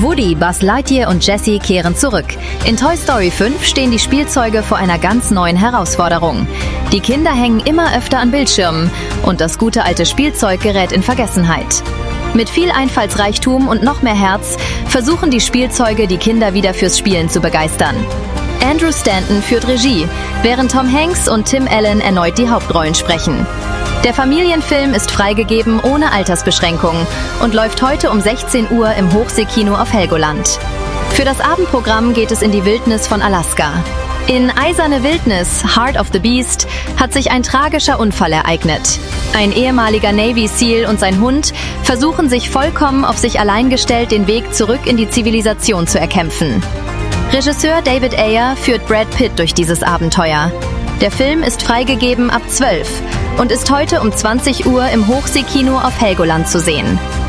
Woody, Buzz Lightyear und Jessie kehren zurück. In Toy Story 5 stehen die Spielzeuge vor einer ganz neuen Herausforderung. Die Kinder hängen immer öfter an Bildschirmen und das gute alte Spielzeug gerät in Vergessenheit. Mit viel Einfallsreichtum und noch mehr Herz versuchen die Spielzeuge, die Kinder wieder fürs Spielen zu begeistern. Andrew Stanton führt Regie, während Tom Hanks und Tim Allen erneut die Hauptrollen sprechen. Der Familienfilm ist freigegeben ohne Altersbeschränkungen und läuft heute um 16 Uhr im Hochseekino auf Helgoland. Für das Abendprogramm geht es in die Wildnis von Alaska. In Eiserne Wildnis, Heart of the Beast, hat sich ein tragischer Unfall ereignet. Ein ehemaliger Navy SEAL und sein Hund versuchen sich vollkommen auf sich allein gestellt den Weg zurück in die Zivilisation zu erkämpfen. Regisseur David Ayer führt Brad Pitt durch dieses Abenteuer. Der Film ist freigegeben ab 12 und ist heute um 20 Uhr im Hochseekino auf Helgoland zu sehen.